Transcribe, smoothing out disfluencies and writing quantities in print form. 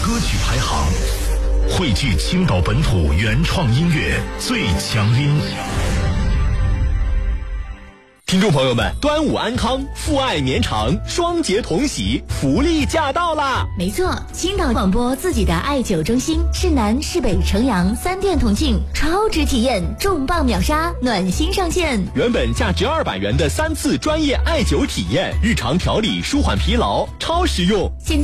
歌曲排行，汇聚青岛本土原创音乐最强音。 听众朋友们，端午安康，父爱绵长，双节同喜，福利驾到啦！ 没错，青岛广播自己的艾灸中心，市南、市北、城阳3店同庆，超值体验，重磅秒杀，暖心上线。 原本价值200元的3次专业艾灸体验，日常调理舒缓疲劳，超实用。 现在